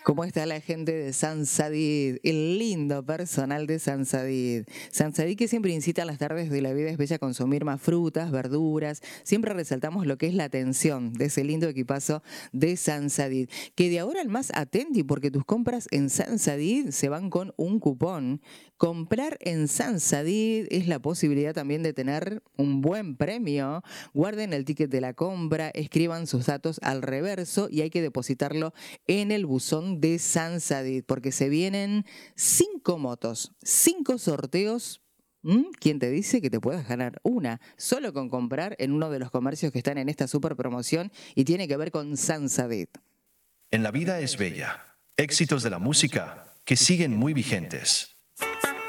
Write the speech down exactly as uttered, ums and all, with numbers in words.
¿Cómo está la gente de Sansadid? El lindo personal de Sansadid. Sansadid que siempre incita a las tardes de la vida es bella a consumir más frutas, verduras. Siempre resaltamos lo que es la atención de ese lindo equipazo de Sansadid. Que de ahora al más atendi porque tus compras en Sansadid se van con un cupón. Comprar en Sansadid es la posibilidad también de tener un buen premio. Guarden el ticket de la compra, escriban sus datos al reverso y hay que depositarlo en el buzón de Sansadid, porque se vienen cinco motos, cinco sorteos. ¿Mm? ¿Quién te dice que te puedas ganar una? Solo con comprar en uno de los comercios que están en esta super promoción y tiene que ver con Sansadid. En la vida es bella. Éxitos de la música que siguen muy vigentes.